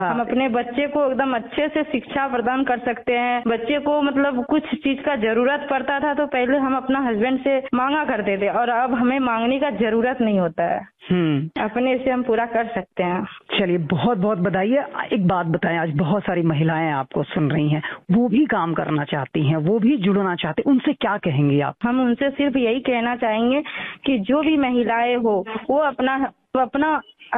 हम अपने बच्चे को एकदम अच्छे से शिक्षा प्रदान कर सकते हैं। बच्चे को मतलब कुछ चीज का जरूरत पड़ता था तो पहले हम अपना हस्बैंड से मांगा करते थे और अब हमें मांगने का जरूरत नहीं होता है। अपने से हम पूरा कर सकते हैं। चलिए, बहुत बहुत बधाई। एक बात बताएं, आज बहुत सारी महिलाएं आपको सुन रही हैं, वो भी काम करना चाहती हैं, वो भी जुड़ना चाहती, उनसे क्या कहेंगे आप? हम उनसे सिर्फ यही कहना चाहेंगे कि जो भी महिलाएं हो वो अपना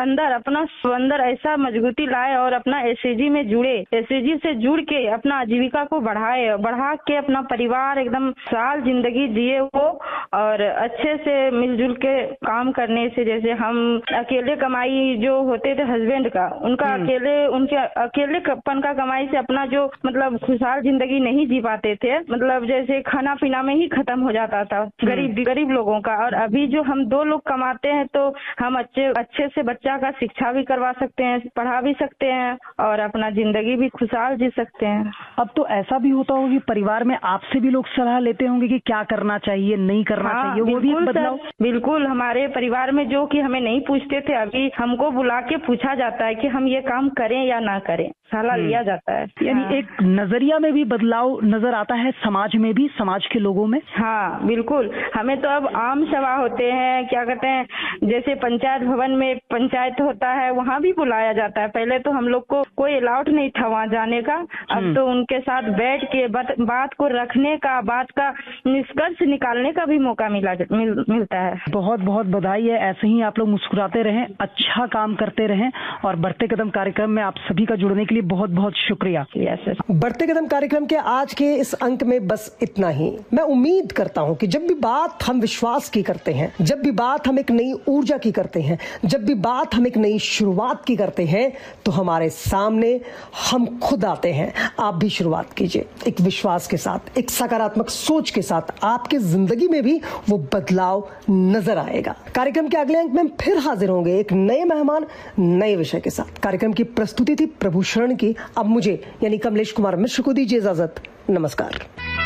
अंदर ऐसा मजबूती लाए और अपना एसएचजी में जुड़े, एसएचजी से जुड़ के अपना आजीविका को बढ़ा के अपना परिवार एकदम साल जिंदगी जिए वो और अच्छे से मिलजुल के काम करने से। जैसे हम अकेले कमाई जो होते थे हस्बैंड का, उनके अकेलेपन का कमाई से अपना जो मतलब खुशहाल जिंदगी नहीं जी पाते थे, मतलब जैसे खाना पीना में ही खत्म हो जाता था गरीब लोगों का। और अभी जो हम 2 लोग कमाते हैं तो हम अच्छे से बच्चा का शिक्षा भी करवा सकते हैं, पढ़ा भी सकते हैं और अपना जिंदगी भी खुशहाल जी सकते हैं। अब तो ऐसा भी होता होगा कि परिवार में आपसे भी लोग सलाह लेते होंगे कि क्या करना चाहिए, नहीं करना चाहिए, वो भी बदलाव? बिल्कुल, हमारे परिवार में जो कि हमें नहीं पूछते थे, अभी हमको बुला के पूछा जाता है कि हम ये काम करें या ना करें, सलाह लिया जाता है। यानी एक नजरिया में भी बदलाव नजर आता है, समाज में भी, समाज के लोगों में। हाँ बिल्कुल, हमें तो अब आम सभा होते हैं, क्या कहते हैं, जैसे पंचायत भवन में पंचायत होता है वहाँ भी बुलाया जाता है। पहले तो हम लोग को कोई अलाउड नहीं था वहाँ जाने का, अब तो उनके साथ बैठ के बात को रखने का, बात का निष्कर्ष निकालने का भी मौका मिलता है। बहुत बहुत बधाई है। ऐसे ही आप लोग मुस्कुराते रहें, अच्छा काम करते रहें और बढ़ते कदम कार्यक्रम में आप सभी का जुड़ने के लिए बहुत बहुत शुक्रिया। बढ़ते कदम कार्यक्रम के आज के इस अंक में बस इतना ही। मैं उम्मीद करता हूँ कि जब भी बात हम विश्वास की करते हैं, जब भी बात हम एक नई ऊर्जा की करते हैं, जब भी बात हम एक नई शुरुआत की करते हैं तो हमारे सामने हम खुद आते हैं। आप भी शुरुआत कीजिए एक विश्वास के साथ, एक सकारात्मक सोच के साथ, आपकी जिंदगी में भी वो बदलाव नजर आएगा। कार्यक्रम के अगले अंक में फिर हाजिर होंगे एक नए मेहमान, नए विषय के साथ। कार्यक्रम की प्रस्तुति थी प्रभू शरण की। अब मुझे यानी कमलेश कुमार मिश्र को दीजिए इजाजत। नमस्कार।